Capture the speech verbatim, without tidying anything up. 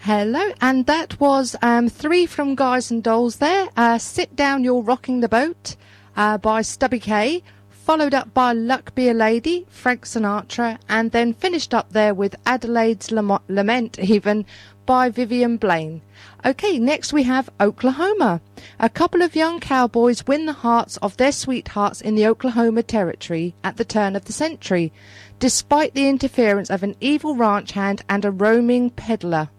Hello, and that was um, three from Guys and Dolls there. Uh, Sit Down, You're Rocking the Boat uh, by Stubby K, followed up by Luck Be a Lady, Frank Sinatra, and then finished up there with Adelaide's Lamo- Lament, even, by Vivian Blaine. Okay, next we have Oklahoma. A couple of young cowboys win the hearts of their sweethearts in the Oklahoma Territory at the turn of the century, despite the interference of an evil ranch hand and a roaming peddler.